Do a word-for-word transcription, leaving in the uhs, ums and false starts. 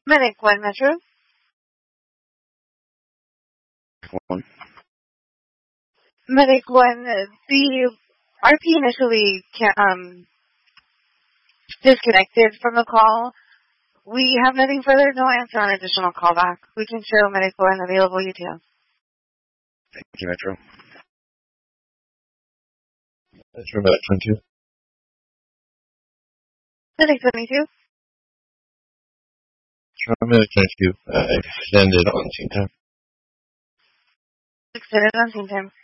Medic one Metro. One. Medic one, uh, the R P initially ca- um, disconnected from the call. We have nothing further, no answer on additional callback. We can show Medic one available details. Thank you, Metro. Metro Medic twenty-two. Medic twenty-two. Metro Medic twenty-two. Uh, extended on scene time. Extended on scene time.